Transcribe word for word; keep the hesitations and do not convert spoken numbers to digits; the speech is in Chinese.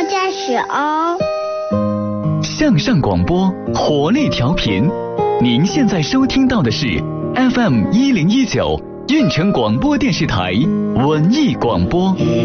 驾驶哦。 向上广播，活力调频。您现在收听到的是 F M 一零一九运城广播电视台文艺广播。